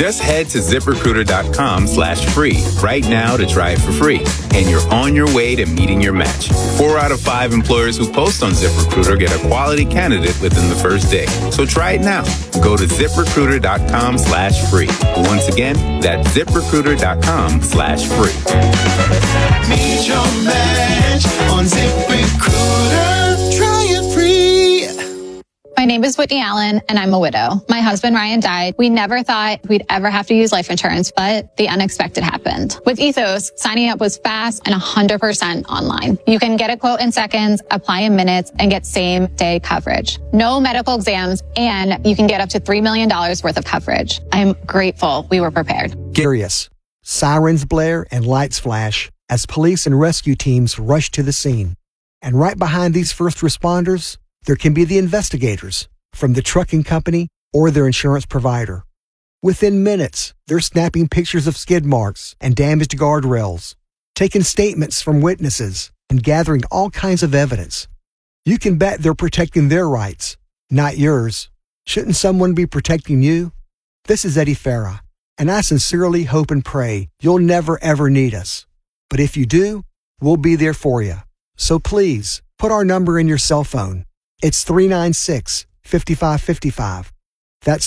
Just head to ZipRecruiter.com/free right now to try it for free. And you're on your way to meeting your match. 4 out of 5 employers who post on ZipRecruiter get a quality candidate within the first day. So try it now. Go to ZipRecruiter.com/free. Once again, that's ZipRecruiter.com/free. Meet your match on ZipRecruiter. Try it free. My name is Whitney Allen, and I'm a widow. My husband, Ryan, died. We never thought we'd ever have to use life insurance, but the unexpected happened. With Ethos, signing up was fast and 100% online. You can get a quote in seconds, apply in minutes, and get same-day coverage. No medical exams, and you can get up to $3 million worth of coverage. I'm grateful we were prepared. Curious. Sirens blare and lights flash as police and rescue teams rush to the scene. And right behind these first responders, there can be the investigators from the trucking company or their insurance provider. Within minutes, they're snapping pictures of skid marks and damaged guardrails, taking statements from witnesses, and gathering all kinds of evidence. You can bet they're protecting their rights, not yours. Shouldn't someone be protecting you? This is Eddie Farah, and I sincerely hope and pray you'll never ever need us. But if you do, we'll be there for you. So please, put our number in your cell phone. It's 396-5555. That's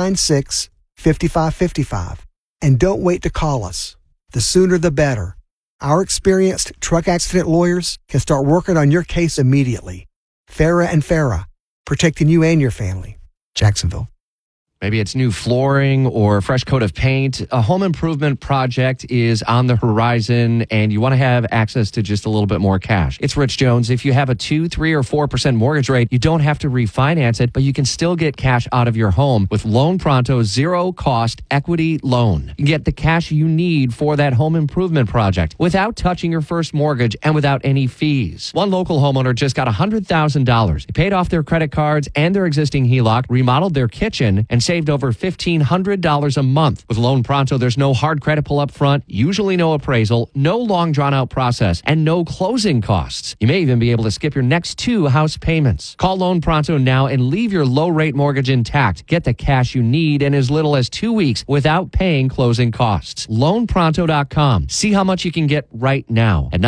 396-5555. And don't wait to call us. The sooner the better. Our experienced truck accident lawyers can start working on your case immediately. Farah and Farah, protecting you and your family. Jacksonville. Maybe it's new flooring or a fresh coat of paint. A home improvement project is on the horizon and you want to have access to just a little bit more cash. It's Rich Jones. If you have a 2%, 3%, or 4% mortgage rate, you don't have to refinance it, but you can still get cash out of your home with Loan Pronto's zero-cost equity loan. You get the cash you need for that home improvement project without touching your first mortgage and without any fees. One local homeowner just got $100,000. They paid off their credit cards and their existing HELOC, remodeled their kitchen, and saved over $1,500 a month. With Loan Pronto, there's no hard credit pull up front, usually no appraisal, no long drawn-out process, and no closing costs. You may even be able to skip your next 2 house payments. Call Loan Pronto now and leave your low-rate mortgage intact. Get the cash you need in as little as 2 weeks without paying closing costs. LoanPronto.com. See how much you can get right now at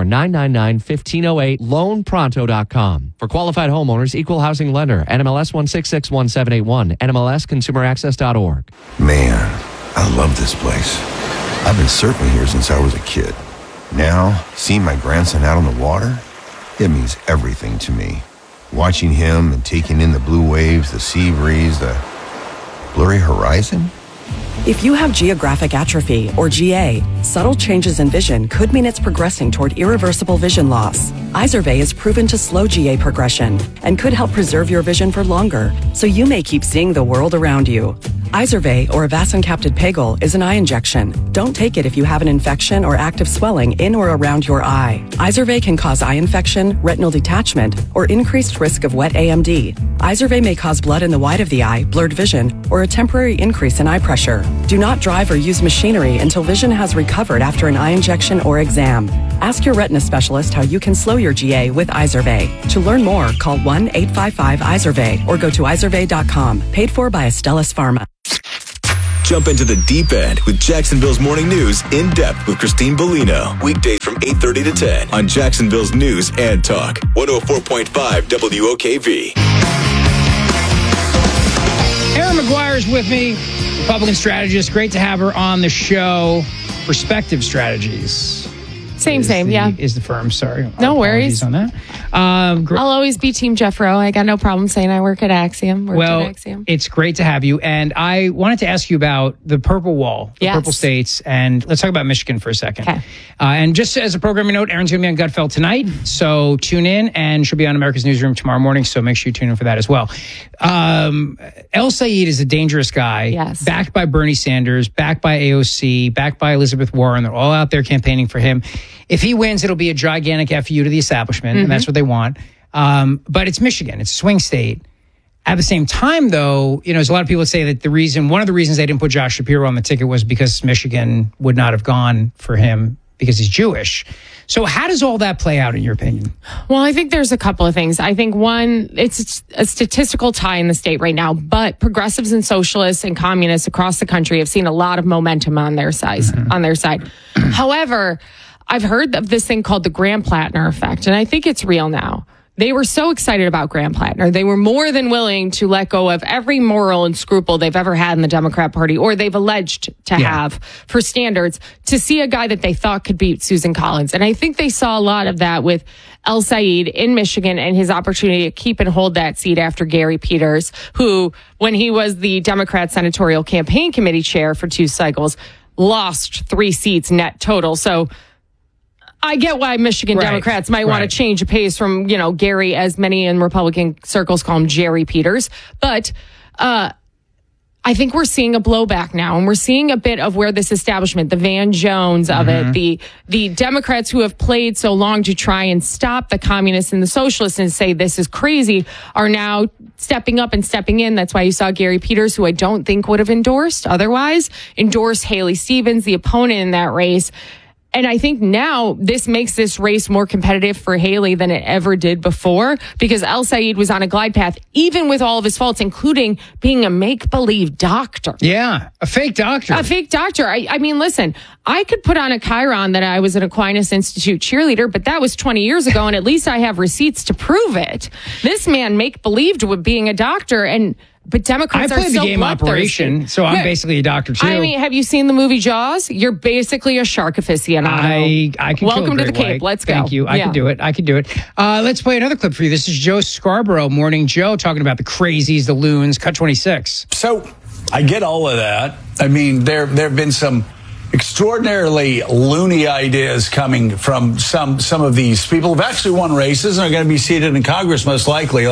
904-999-1508. LoanPronto.com. For qualified homeowners, equal housing lender, NMLS 1661781, NMLSconsumeraccess.org. Man, I love this place. I've been surfing here since I was a kid. Now, seeing my grandson out on the water, it means everything to me. Watching him and taking in the blue waves, the sea breeze, the blurry horizon. If you have geographic atrophy, or GA, subtle changes in vision could mean it's progressing toward irreversible vision loss. Izervay is proven to slow GA progression and could help preserve your vision for longer, so you may keep seeing the world around you. Izervay, or avacincaptad pegol, is an eye injection. Don't take it if you have an infection or active swelling in or around your eye. Izervay can cause eye infection, retinal detachment, or increased risk of wet AMD. Izervay may cause blood in the white of the eye, blurred vision, or a temporary increase in eye pressure. Do not drive or use machinery until vision has recovered after an eye injection or exam. Ask your retina specialist how you can slow your GA with Izervay. To learn more, call 1-855-IZERVAY or go to izervay.com. Paid for by Astellas Pharma. Jump into the deep end with Jacksonville's Morning News In Depth with Christine Bellino. Weekdays from 8:30 to 10 on Jacksonville's News and Talk. 104.5 WOKV. Erin McGuire's with me, Republican strategist. Great to have her on the show. Perspective Strategies. Same, yeah. Is the firm, sorry. No worries on that. I'll always be Team Jeff Rowe. I got no problem saying I work at Axiom. It's great to have you. And I wanted to ask you about the Purple Wall, the Purple States, and let's talk about Michigan for a second. Okay. And just as a programming note, Erin's going to be on Gutfeld tonight, so tune in, and she'll be on America's Newsroom tomorrow morning, so make sure you tune in for that as well. El Sayed is a dangerous guy, backed by Bernie Sanders, backed by AOC, backed by Elizabeth Warren. They're all out there campaigning for him. If he wins, it'll be a gigantic FU to the establishment, and that's what they want. But it's Michigan. It's a swing state. At the same time, though, there's a lot of people that say that one of the reasons they didn't put Josh Shapiro on the ticket was because Michigan would not have gone for him because he's Jewish. So how does all that play out in your opinion? Well, I think there's a couple of things. I think one, it's a statistical tie in the state right now, but progressives and socialists and communists across the country have seen a lot of momentum on their side. However, I've heard of this thing called the Graham-Plattner effect, and I think it's real now. They were so excited about Graham-Plattner. They were more than willing to let go of every moral and scruple they've ever had in the Democrat Party, or they've alleged to have for standards, to see a guy that they thought could beat Susan Collins. And I think they saw a lot of that with El Said in Michigan and his opportunity to keep and hold that seat after Gary Peters, who, when he was the Democrat Senatorial Campaign Committee chair for 2 cycles, lost 3 seats net total. So I get why Michigan Democrats might want to change the pace from, Gary, as many in Republican circles call him Jerry Peters. But I think we're seeing a blowback now, and we're seeing a bit of where this establishment, the Van Jones of it, the Democrats who have played so long to try and stop the communists and the socialists and say this is crazy, are now stepping up and stepping in. That's why you saw Gary Peters, who I don't think would have endorsed Haley Stevens, the opponent in that race. And I think now this makes this race more competitive for Haley than it ever did before, because El Said was on a glide path, even with all of his faults, including being a make-believe doctor. Yeah, a fake doctor. I mean, listen, I could put on a chyron that I was an Aquinas Institute cheerleader, but that was 20 years ago, and at least I have receipts to prove it. This man make-believed with being a doctor, but Democrats are so I played the game Operation, so I'm basically a doctor too. I mean, have you seen the movie Jaws? You're basically a shark aficionado. I can Welcome kill a to the great Cape. white. Let's go. Thank you. I can do it. Let's play another clip for you. This is Joe Scarborough, Morning Joe, talking about the crazies, the loons, Cut 26. So I get all of that. I mean, there have been some extraordinarily loony ideas coming from some of these people who've actually won races and are going to be seated in Congress most likely,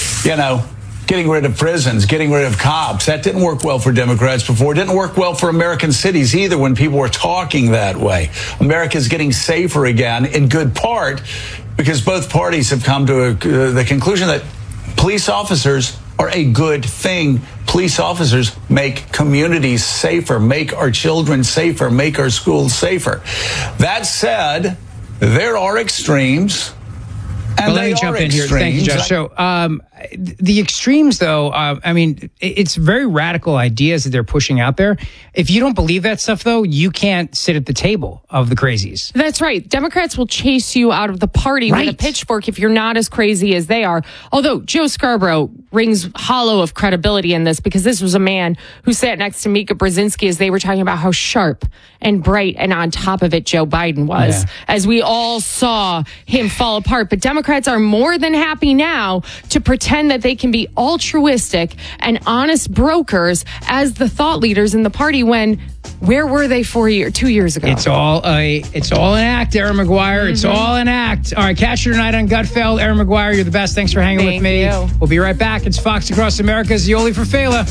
getting rid of prisons, getting rid of cops. That didn't work well for Democrats before. It didn't work well for American cities either when people were talking that way. America's getting safer again, in good part because both parties have come to the conclusion that police officers are a good thing. Police officers make communities safer, make our children safer, make our schools safer. That said, there are extremes. And let me jump in here. Thank you, Josh. So, the extremes, though, it's very radical ideas that they're pushing out there. If you don't believe that stuff, though, you can't sit at the table of the crazies. That's right. Democrats will chase you out of the party with a pitchfork if you're not as crazy as they are. Although Joe Scarborough rings hollow of credibility in this, because this was a man who sat next to Mika Brzezinski as they were talking about how sharp and bright and on top of it Joe Biden was, as we all saw him fall apart. But Democrats are more than happy now to pretend that they can be altruistic and honest brokers as the thought leaders in the party, when where were they 2 years ago? It's all an act, Aaron McGuire. It's all an act. All right, catch you tonight on Gutfeld. Aaron McGuire, you're the best. Thanks for hanging with me. We'll be right back. It's Fox Across America's Yoli for Fela.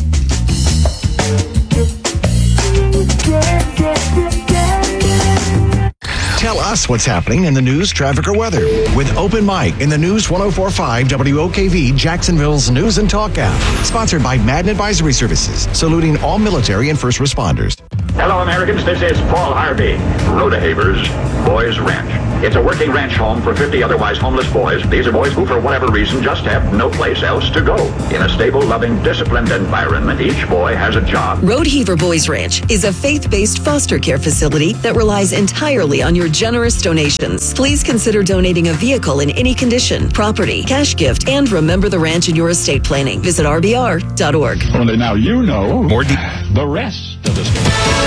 Tell us what's happening in the news, traffic, or weather with Open Mic in the News 104.5 WOKV, Jacksonville's News and Talk app. Sponsored by Madden Advisory Services, saluting all military and first responders. Hello, Americans. This is Paul Harvey. Rodehaver's Boys Ranch. It's a working ranch home for 50 otherwise homeless boys. These are boys who, for whatever reason, just have no place else to go. In a stable, loving, disciplined environment, each boy has a job. Rodeheaver Boys Ranch is a faith-based foster care facility that relies entirely on your generous donations. Please consider donating a vehicle in any condition, property, cash gift, and remember the ranch in your estate planning. Visit rbr.org. Only now you know the rest of the story.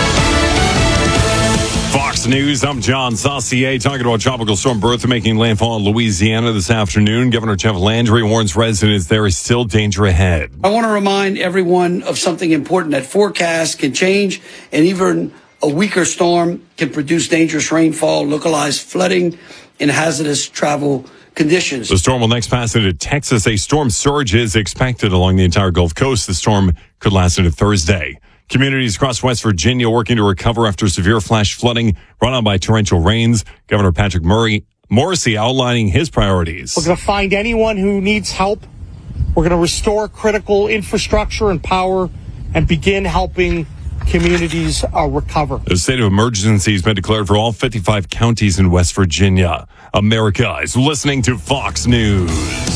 Fox News, I'm John Saucier, talking about Tropical Storm Bertha making landfall in Louisiana this afternoon. Governor Jeff Landry warns residents there is still danger ahead. I want to remind everyone of something important, that forecasts can change, and even a weaker storm can produce dangerous rainfall, localized flooding, and hazardous travel conditions. The storm will next pass into Texas. A storm surge is expected along the entire Gulf Coast. The storm could last into Thursday. Communities across West Virginia working to recover after severe flash flooding brought on by torrential rains. Governor Patrick Morrisey outlining his priorities. We're going to find anyone who needs help. We're going to restore critical infrastructure and power and begin helping communities recover. A state of emergency has been declared for all 55 counties in West Virginia. America is listening to Fox News.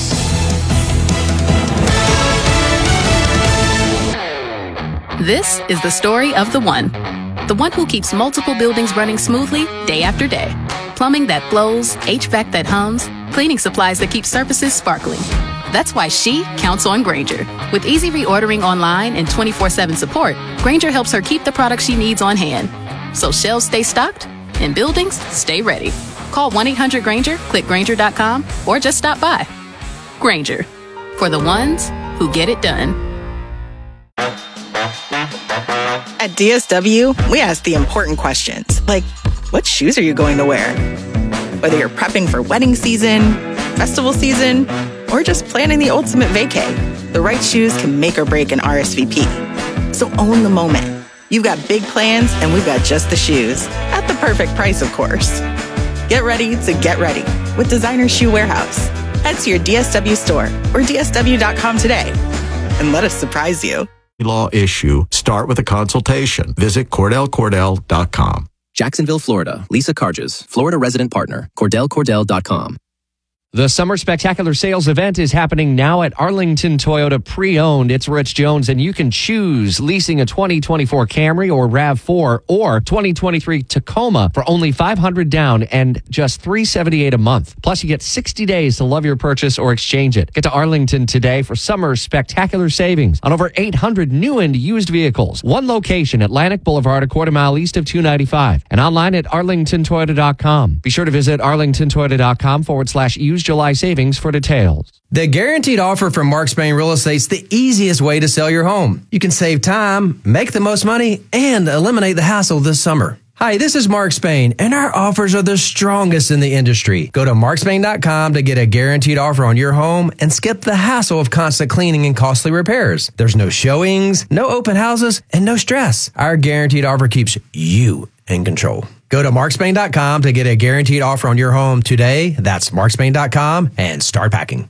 This is the story of the one who keeps multiple buildings running smoothly day after day. Plumbing that flows, HVAC that hums, cleaning supplies that keep surfaces sparkling. That's why she counts on Grainger. With easy reordering online and 24/7 support, Grainger helps her keep the products she needs on hand. So shelves stay stocked and buildings stay ready. Call 1-800-GRAINGER, click Grainger.com, or just stop by. Grainger, for the ones who get it done. At DSW, we ask the important questions, like, what shoes are you going to wear? Whether you're prepping for wedding season, festival season, or just planning the ultimate vacay, the right shoes can make or break an RSVP. So own the moment. You've got big plans, and we've got just the shoes. At the perfect price, of course. Get ready to get ready with Designer Shoe Warehouse. Head to your DSW store or DSW.com today and let us surprise you. Law issue. Start with a consultation. Visit CordellCordell.com. Jacksonville, Florida. Lisa Carges, Florida resident partner. CordellCordell.com. The Summer Spectacular Sales event is happening now at Arlington Toyota Pre-Owned. It's Rich Jones, and you can choose leasing a 2024 Camry or RAV4 or 2023 Tacoma for only $500 down and just $378 a month. Plus, you get 60 days to love your purchase or exchange it. Get to Arlington today for Summer Spectacular savings on over 800 new and used vehicles. One location, Atlantic Boulevard, a quarter mile east of 295, and online at arlingtontoyota.com. Be sure to visit arlingtontoyota.com/use July savings for details. The guaranteed offer from Mark Spain Real Estate's the easiest way to sell your home. You can save time, make the most money, and eliminate the hassle this summer. Hi, this is Mark Spain, and our offers are the strongest in the industry. Go to markspain.com to get a guaranteed offer on your home and skip the hassle of constant cleaning and costly repairs. There's no showings, no open houses, and no stress. Our guaranteed offer keeps you in control. Go to markspain.com to get a guaranteed offer on your home today. That's markspain.com and start packing.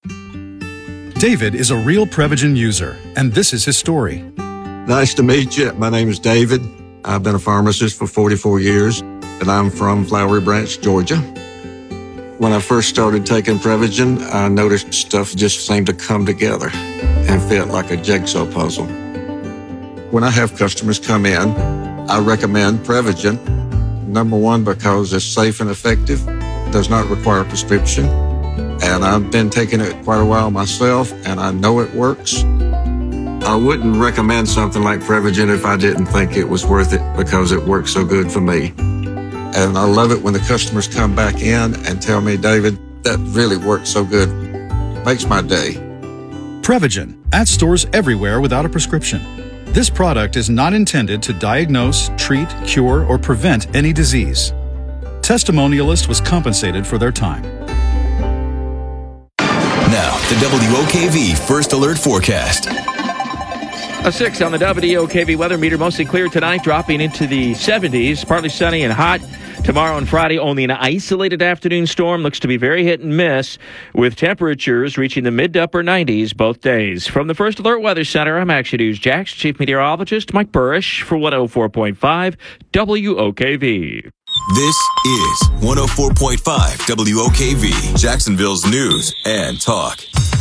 David is a real Prevagen user, and this is his story. Nice to meet you. My name is David. I've been a pharmacist for 44 years, and I'm from Flowery Branch, Georgia. When I first started taking Prevagen, I noticed stuff just seemed to come together and fit like a jigsaw puzzle. When I have customers come in, I recommend Prevagen. Number one, because it's safe and effective, does not require a prescription, and I've been taking it quite a while myself, and I know it works. I wouldn't recommend something like Prevagen if I didn't think it was worth it because it works so good for me. And I love it when the customers come back in and tell me, David, that really works so good. Makes my day. Prevagen, at stores everywhere without a prescription. This product is not intended to diagnose, treat, cure, or prevent any disease. Testimonialist was compensated for their time. Now, the WOKV First Alert Forecast. A 6 on the WOKV weather meter, mostly clear tonight, dropping into the 70s, partly sunny and hot. Tomorrow and Friday, only an isolated afternoon storm. Looks to be very hit and miss, with temperatures reaching the mid to upper 90s both days. From the First Alert Weather Center, I'm Action News Jax Chief Meteorologist Mike Burrish for 104.5 WOKV. This is 104.5 WOKV, Jacksonville's news and talk.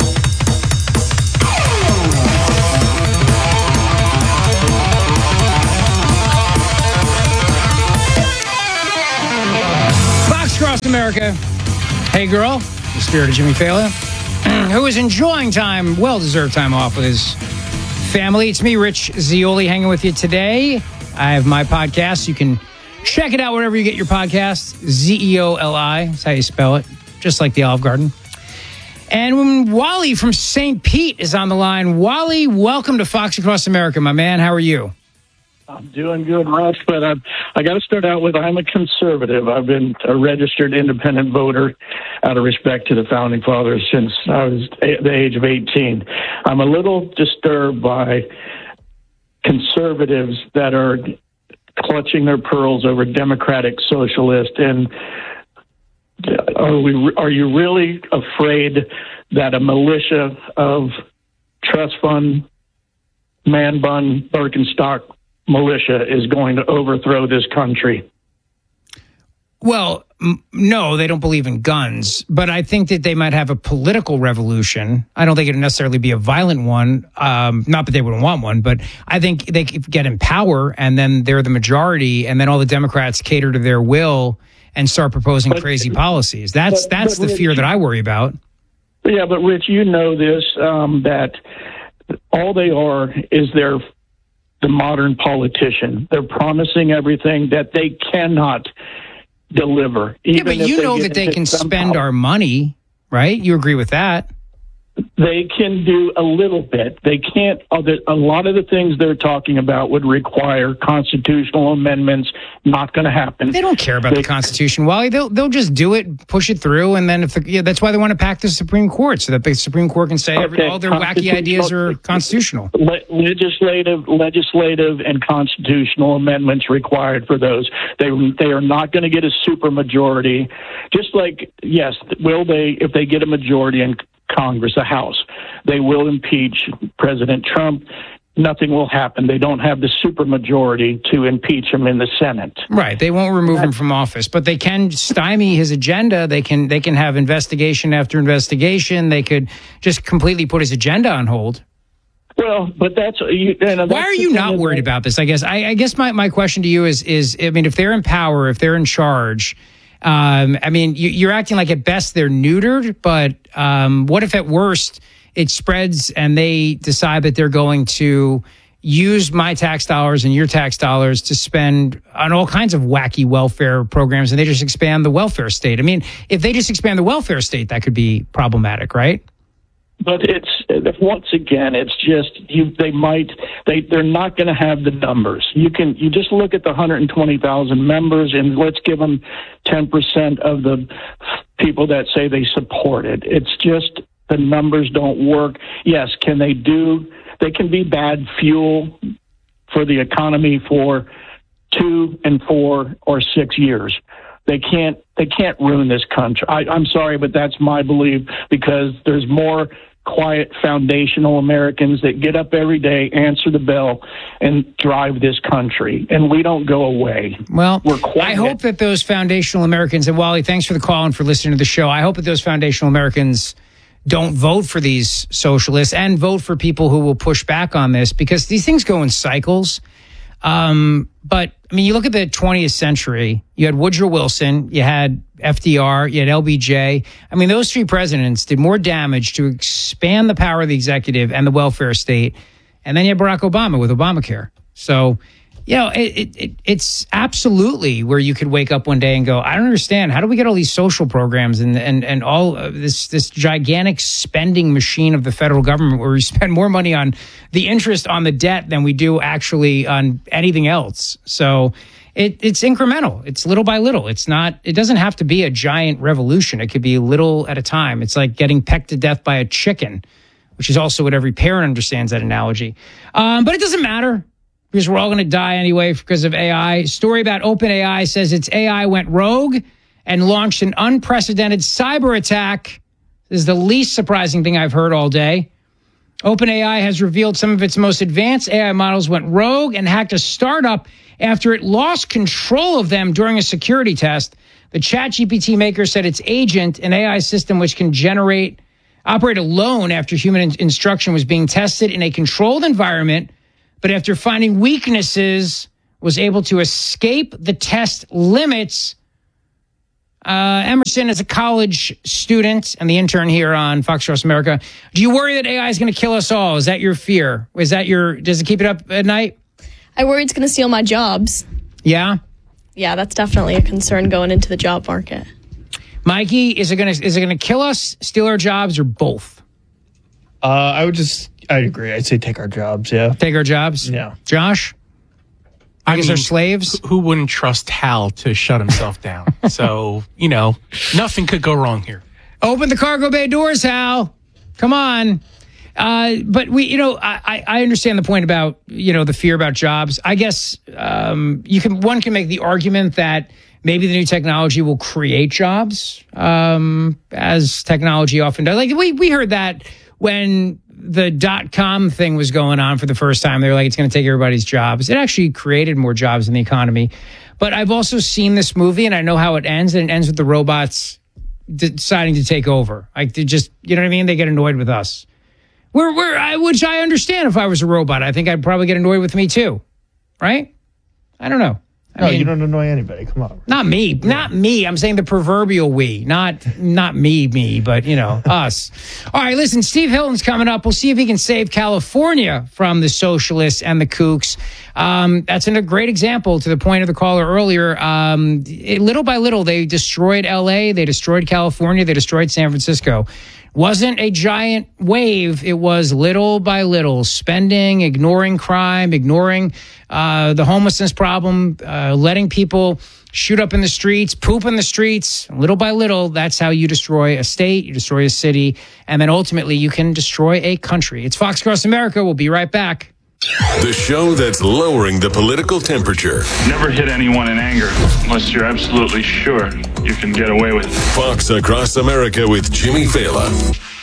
Across America. Hey, girl, the spirit of Jimmy Fallon, who is enjoying time, well-deserved time off with his family. It's me, Rich Zeoli, hanging with you today. I have my podcast. You can check it out wherever you get your podcasts. Zeoli, that's how you spell it, just like the Olive Garden. And Wally from St. Pete is on the line. Wally, welcome to Fox Across America, my man. How are you? I'm doing good, Rush, but I got to start out with I'm a conservative. I've been a registered independent voter out of respect to the Founding Fathers since I was the age of 18. I'm a little disturbed by conservatives that are clutching their pearls over democratic socialist. And are you really afraid that a militia of trust fund, man bun, Birkenstock militia is going to overthrow this country. Well, no, they don't believe in guns, but I think that they might have a political revolution. I don't think it would necessarily be a violent one. Not that they wouldn't want one, but I think they could get in power and then they're the majority and then all the Democrats cater to their will and start proposing crazy policies. That's the fear that I worry about. Yeah, but Rich, you know this, that all they are is the modern politician. They're promising everything that they cannot deliver. Yeah, but you know that they can spend our money, right? You agree with that? They can do a little bit. They can't. A lot of the things they're talking about would require constitutional amendments. Not going to happen. They don't care about the Constitution, Wally. They'll just do it, push it through, and then that's why they want to pack the Supreme Court so that the Supreme Court can say all their wacky ideas are constitutional. Legislative and constitutional amendments required for those. They are not going to get a supermajority. Just like, yes, will they? If they get a majority in Congress, the House, they will impeach President Trump. Nothing will happen. They don't have the supermajority to impeach him in the Senate. Right. They won't remove him from office, but they can stymie his agenda. They can have investigation after investigation. They could just completely put his agenda on hold. Well, but that's why are you not worried about this? I guess my question to you is I mean, if they're in power, if they're in charge, I mean, you're acting like at best they're neutered, but what if at worst it spreads and they decide that they're going to use my tax dollars and your tax dollars to spend on all kinds of wacky welfare programs and they just expand the welfare state? I mean, if they just expand the welfare state, that could be problematic, right? But once again, it's just they're not going to have the numbers. You just look at the 120,000 members and let's give them 10% of the people that say they support it. It's just the numbers don't work. Yes, they can be bad fuel for the economy for 2 and 4 or 6 years. They can't ruin this country. I'm sorry, but that's my belief, because there's more quiet, foundational Americans that get up every day, answer the bell, and drive this country. And we don't go away. Well, I hope that those foundational Americans, and Wally, thanks for the call and for listening to the show. I hope that those foundational Americans don't vote for these socialists and vote for people who will push back on this, because these things go in cycles. But I mean, you look at the 20th century, you had Woodrow Wilson, you had FDR, you had LBJ. I mean, those three presidents did more damage to expand the power of the executive and the welfare state. And then you had Barack Obama with Obamacare. So, you know, it's absolutely where you could wake up one day and go, I don't understand. How do we get all these social programs and all of this gigantic spending machine of the federal government where we spend more money on the interest on the debt than we do actually on anything else? So it's incremental. It's little by little. It doesn't have to be a giant revolution. It could be little at a time. It's like getting pecked to death by a chicken, which is also what every parent understands that analogy. But it doesn't matter, because we're all going to die anyway because of AI. Story about OpenAI says its AI went rogue and launched an unprecedented cyber attack. This is the least surprising thing I've heard all day. OpenAI has revealed some of its most advanced AI models went rogue and hacked a startup after it lost control of them during a security test. The ChatGPT maker said its agent, an AI system which can operate alone after human instruction, was being tested in a controlled environment, but after finding weaknesses, was able to escape the test limits. Emerson is a college student and the intern here on Fox Across America. Do you worry that AI is going to kill us all? Is that your fear? Does it keep it up at night? I worry it's going to steal my jobs. Yeah? Yeah, that's definitely a concern going into the job market. Mikey, is it going to kill us, steal our jobs, or both? I agree. I'd say take our jobs, yeah. Take our jobs? Yeah. Josh? I guess they're slaves? Who wouldn't trust Hal to shut himself down? So, nothing could go wrong here. Open the cargo bay doors, Hal. Come on. But I understand the point about, the fear about jobs. I guess one can make the argument that maybe the new technology will create jobs, as technology often does. Like we heard that when the .com thing was going on for the first time, they were like, it's going to take everybody's jobs. It actually created more jobs in the economy. But I've also seen this movie, and I know how it ends, and it ends with the robots deciding to take over. Like, they just, you know what I mean? They get annoyed with us. Which I understand if I was a robot. I think I'd probably get annoyed with me too. Right? I don't know. No, you don't annoy anybody. Come on. Not me. Not me. I'm saying the proverbial we. Not me, but, us. All right, listen, Steve Hilton's coming up. We'll see if he can save California from the socialists and the kooks. That's a great example to the point of the caller earlier. Little by little, they destroyed L.A., they destroyed California, they destroyed San Francisco. Wasn't a giant wave. It was little by little, spending, ignoring crime, ignoring the homelessness problem, letting people shoot up in the streets, poop in the streets. Little by little, that's how you destroy a state, you destroy a city, and then ultimately you can destroy a country. It's Fox Across America. We'll be right back. The show that's lowering the political temperature. Never hit anyone in anger unless you're absolutely sure you can get away with it. Fox Across America with Jimmy Fallon.